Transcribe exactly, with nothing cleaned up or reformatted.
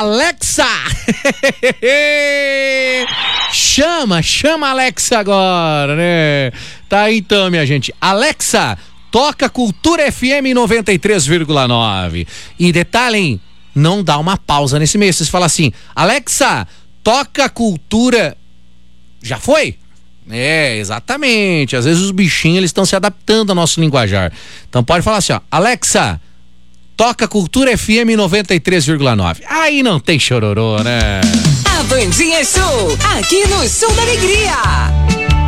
Alexa! Chama, chama a Alexa agora, né? Tá aí então, minha gente. Alexa, toca Cultura F M noventa e três vírgula nove. E detalhe, hein? Não dá uma pausa nesse mês. Vocês falam assim, Alexa, toca Cultura... Já foi? É, exatamente. Às vezes os bichinhos eles estão se adaptando ao nosso linguajar. Então pode falar assim, ó, Alexa, toca Cultura F M noventa e três vírgula nove. Aí não tem chororô, né? A Bandinha Show, aqui no Show da Alegria.